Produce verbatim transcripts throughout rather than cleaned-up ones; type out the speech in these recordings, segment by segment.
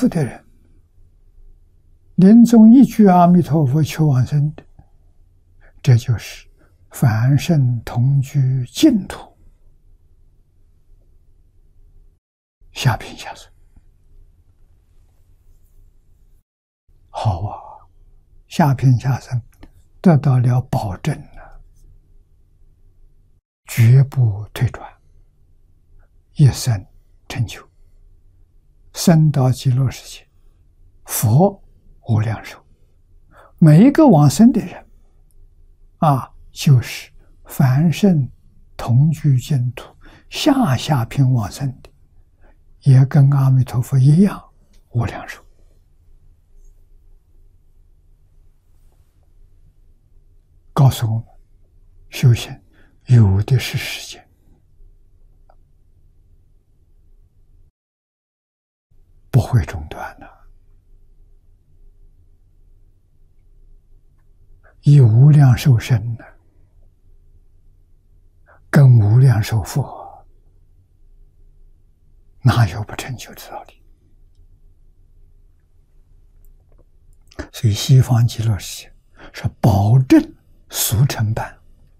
福的人，临终一句阿弥陀佛求往生的，这就是凡圣同居净土，下品下生。好啊，下品下生得到了保证了，绝不退转，一生成就，升到极乐世界，佛无量寿。每一个往生的人啊，就是凡圣同居净土下下品往生的，也跟阿弥陀佛一样无量寿。告诉我们，修行有的是时间，不会中断的。以无量寿身呢，跟无量寿佛，哪有不成就的道理？所以西方极乐世界是保证速成办。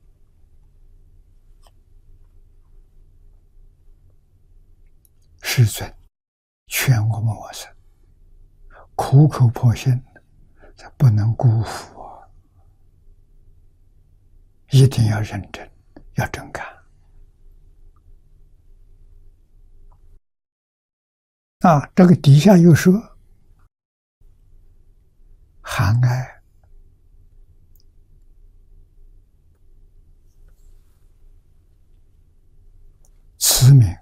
世尊劝我们往生，苦口婆心，不能辜负啊！一定要认真，要真干啊！这个底下又说，含爱慈悯，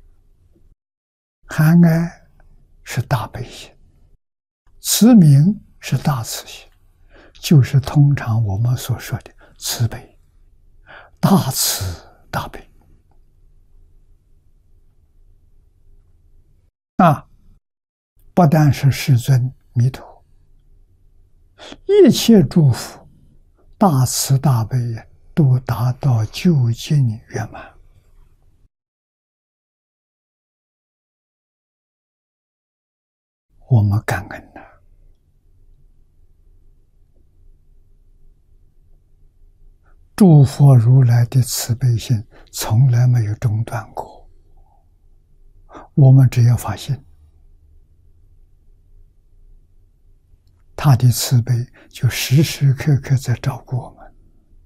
含爱是大悲心，慈悯是大慈心，就是通常我们所说的慈悲，大慈大悲啊！不但是世尊弥陀，一切诸佛大慈大悲都达到究竟圆满。我们感恩呐！诸佛如来的慈悲心从来没有中断过，我们只要发现他的慈悲，就时时刻刻在照顾我们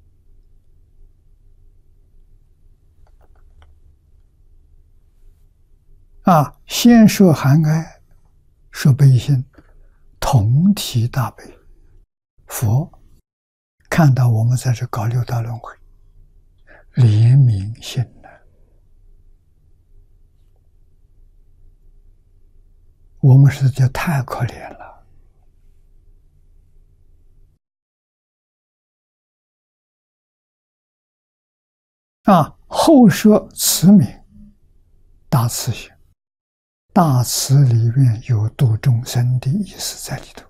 啊！先说含爱，说悲心，同体大悲。佛看到我们在这搞六道轮回，怜悯心呢，我们实在太可怜了啊！后说慈悯，大慈心，大慈里面有度众生的意思在里头。